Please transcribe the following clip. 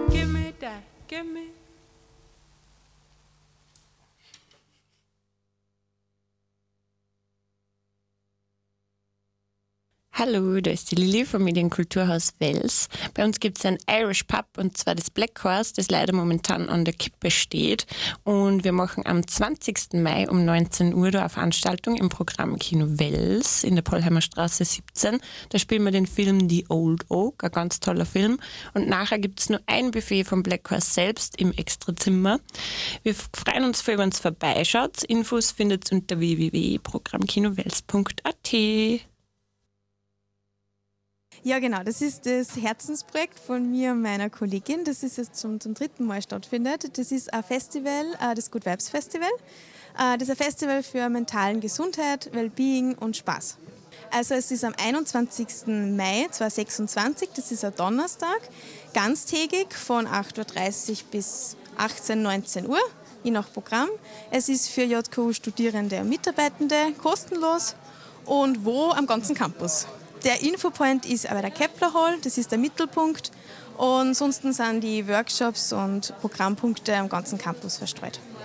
Give me that, give me. Hallo, da ist die Lilly vom Medienkulturhaus Wels. Bei uns gibt es ein Irish Pub, und zwar das Black Horse, das leider momentan an der Kippe steht. Und wir machen am 20. Mai um 19 Uhr da eine Veranstaltung im Programm Kino Wels in der Pollheimer Straße 17. Da spielen wir den Film The Old Oak, ein ganz toller Film. Und nachher gibt es nur ein Buffet vom Black Horse selbst im Extrazimmer. Wir freuen uns, wenn ihr uns vorbeischaut. Infos findet ihr unter www.programmkinowels.at. Ja, genau, das ist das Herzensprojekt von mir und meiner Kollegin, das ist jetzt zum 3. Mal stattfindet. Das ist ein Festival, das Good Vibes Festival. Das ist ein Festival für mentalen Gesundheit, Wellbeing und Spaß. Also es ist am 21. Mai 2026, das ist ein Donnerstag, ganztägig von 8.30 Uhr bis 18, 19 Uhr, je nach Programm. Es ist für JKU-Studierende und Mitarbeitende kostenlos und wo am ganzen Campus. Der Infopoint ist aber der Kepler Hall, das ist der Mittelpunkt. Und ansonsten sind die Workshops und Programmpunkte am ganzen Campus verstreut.